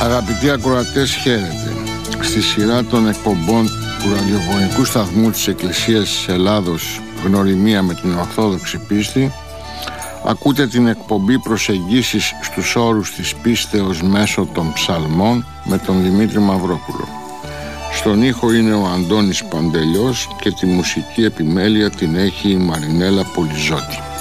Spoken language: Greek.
Αγαπητοί ακροατές, χαίρετε. Στη σειρά των εκπομπών του ραδιοφωνικού σταθμού της Εκκλησίας της Ελλάδος, Γνωριμία με την Ορθόδοξη Πίστη, ακούτε την εκπομπή Προσεγγίσεις στους όρους της πίστεως μέσω των ψαλμών με τον Δημήτρη Μαυρόπουλο. Στον ήχο είναι ο Αντώνης Παντελιός και τη μουσική επιμέλεια την έχει η Μαρινέλα Πολυζώτη.